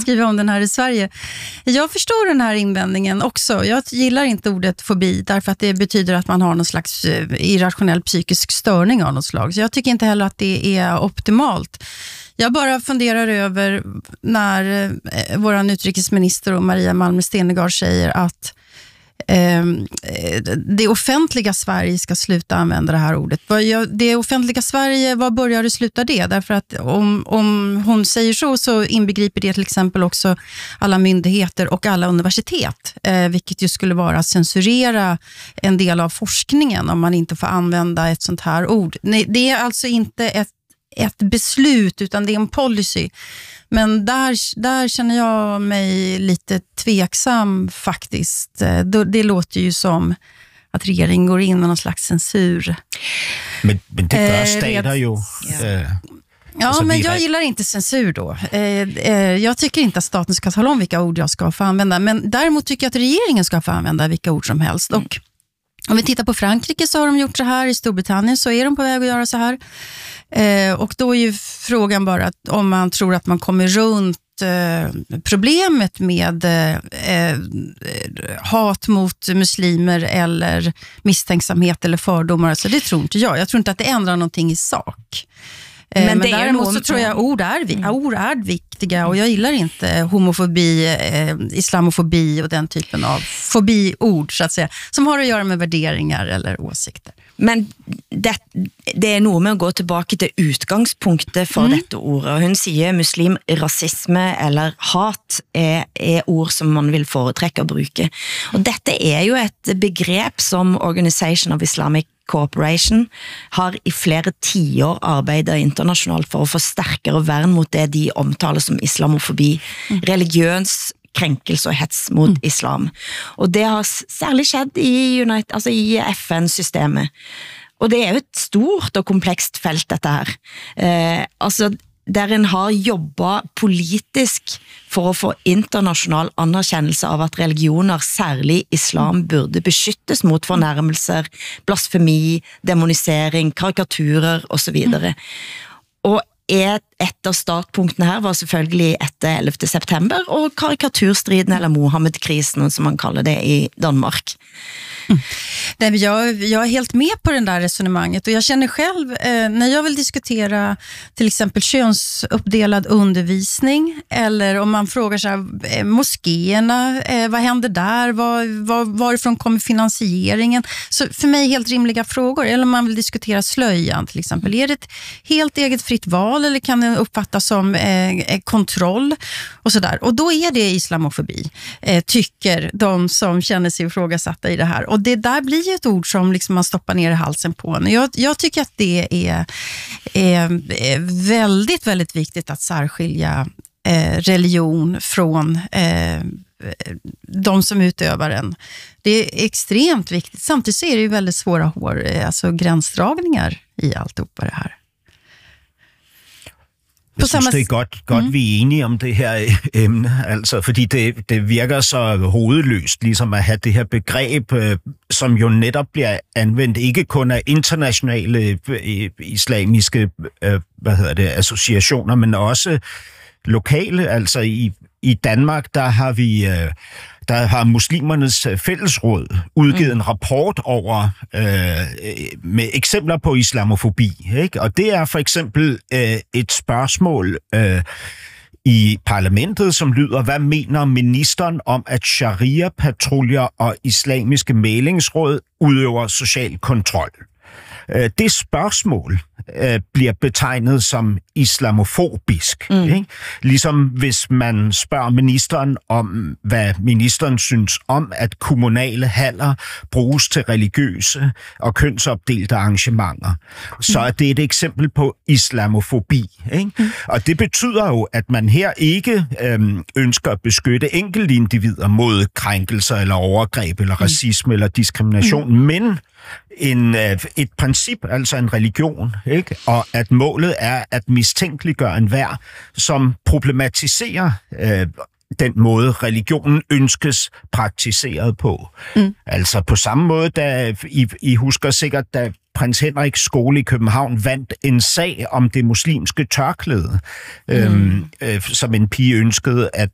skriva om den här i Sverige. Jag förstår den här invändningen också. Jag gillar inte ordet fobi därför att det betyder att man har någon slags irrationell psykisk störning av något slag. Så jag tycker inte heller att det är optimalt. Jag bara funderar över när vår utrikesminister och Maria Malmö Stenergard säger att det offentliga Sverige ska sluta använda det här ordet. Det offentliga Sverige, vad börjar det sluta det? Därför att om hon säger så inbegriper det till exempel också alla myndigheter och alla universitet, vilket ju skulle vara att censurera en del av forskningen om man inte får använda ett sånt här ord. Nej, det är alltså inte ett beslut utan det är en policy. Men där känner jag mig lite tveksam faktiskt. Det låter ju som att regeringen går in med någon slags censur. Men det gör stater ju. Ja, men jag gillar inte censur då. Jag tycker inte att staten ska tala om vilka ord jag ska få använda. Men däremot tycker jag att regeringen ska få använda vilka ord som helst. Och om vi tittar på Frankrike så har de gjort så här. I Storbritannien så är de på väg att göra så här. Och då är ju frågan bara att om man tror att man kommer runt problemet med hat mot muslimer eller misstänksamhet eller fördomar. Alltså det tror inte jag. Jag tror inte att det ändrar någonting i sak. Men däremot så tror jag ord är viktiga och jag gillar inte homofobi, islamofobi och den typen av fobiord så att säga, som har att göra med värderingar eller åsikter. Men det är nog med att gå tillbaka till utgangspunktet för detta ord. Hon säger muslimrasisme eller hat är ord som man vill företräcka och bruka. Och detta är ju ett begrepp som Organization of Islamic Cooperation har i flera 10 år arbetat internationellt för att få starkare värn mot det de omtalar som islamofobi, religiös kränkelse och hets mot islam. Och det har särskilt skett i FN-systemet. Och det är ju ett stort och komplext fält detta här. Där en har jobbat politiskt för att få internationell anerkännelse av att religioner, särskilt islam, burde beskyttes mot förnärmelser, blasfemi, demonisering, karikaturer och så vidare. Och ett av startpunktene her var selvfølgelig etter 11. september og karikaturstriden eller Mohammed-krisen som man kallar det i Danmark. Nej, jag är helt med på den där resonemanget och jag känner själv när jag vill diskutera till exempel könsuppdelad undervisning eller om man frågar så här, moskéerna, vad händer där, varifrån kommer finansieringen, så för mig helt rimliga frågor. Eller om man vill diskutera slöjan till exempel, är det ett helt eget fritt val eller kan det uppfattas som kontroll och sådär, och då är det islamofobi, tycker de som känner sig ifrågasatta i det här. Och det där blir ju ett ord som liksom man stoppar ner i halsen på en. Jag tycker att det är väldigt, väldigt viktigt att särskilja religion från de som utövar den. Det är extremt viktigt. Samtidigt så är det ju väldigt svåra gränsdragningar i alltihopa det här. Jeg synes, det er godt vi er enige om det her emne, altså, fordi det virker så hovedløst, ligesom at have det her begreb, som jo netop bliver anvendt ikke kun af internationale islamiske associationer, men også lokale. Altså i Danmark, der har Muslimernes Fællesråd udgivet en rapport over med eksempler på islamofobi, ikke? Og det er for eksempel et spørgsmål i parlamentet, som lyder, hvad mener ministeren om, at sharia-patruljer og islamiske mæglingsråd udøver social kontrol? Det spørgsmål bliver betegnet som islamofobisk. Ikke? Ligesom hvis man spørger ministeren om, hvad ministeren synes om, at kommunale haller bruges til religiøse og kønsopdelte arrangementer. Så er det et eksempel på islamofobi. Ikke? Og det betyder jo, at man her ikke ønsker at beskytte enkeltindivider mod krænkelser eller overgreb eller racisme eller diskrimination, men et princip, altså en religion, ikke? Og at målet er at mistænkeliggøre enhver, som problematiserer den måde, religionen ønskes praktiseret på. Altså på samme måde, da I husker sikkert, da Prins Henriks skole i København vandt en sag om det muslimske tørklæde, som en pige ønskede